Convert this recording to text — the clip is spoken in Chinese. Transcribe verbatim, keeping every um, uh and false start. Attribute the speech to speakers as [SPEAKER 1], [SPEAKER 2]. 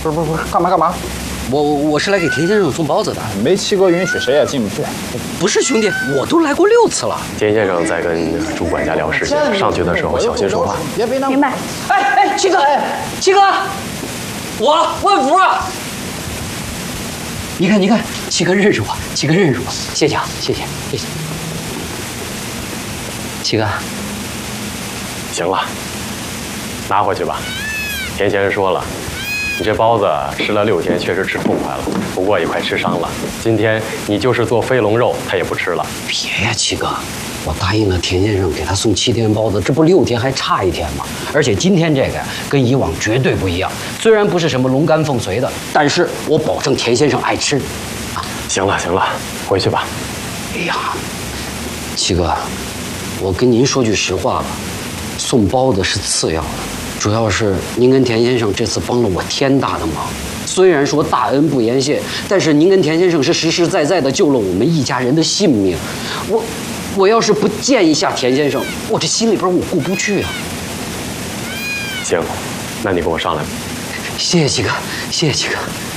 [SPEAKER 1] 不是不是不是，干嘛干嘛？
[SPEAKER 2] 我我是来给田先生送包子的。
[SPEAKER 1] 没七哥允许，谁也进不去。
[SPEAKER 2] 不是兄弟，我都来过六次了。
[SPEAKER 3] 田先生在跟主管家聊事情，上去的时候小心说话。
[SPEAKER 1] 别别那
[SPEAKER 4] 明白。
[SPEAKER 2] 哎哎，七哥，七哥，我万福啊！你看你看，七哥认识我，七哥认识我，谢谢啊，谢谢谢谢。七哥，
[SPEAKER 3] 行了，拿回去吧。田先生说了。 你这包子吃了六天，确实吃痛快了，不过也快吃伤了。今天你就是做飞龙肉，他也不吃了。
[SPEAKER 2] 别呀，七哥，我答应了田先生给他送七天包子，这不六天还差一天吗？而且今天这个呀，跟以往绝对不一样。虽然不是什么龙肝凤髓的，但是我保证田先生爱吃。啊，
[SPEAKER 3] 行了行了，回去吧。
[SPEAKER 2] 哎呀，七哥，我跟您说句实话吧，送包子是次要的。 主要是您跟田先生这次帮了我天大的忙，虽然说大恩不言谢，但是您跟田先生是实实在在的救了我们一家人的性命。我，我要是不见一下田先生，我这心里边我过不去啊。
[SPEAKER 3] 行，那你跟我上来吧。
[SPEAKER 2] 谢谢七哥，谢谢七哥。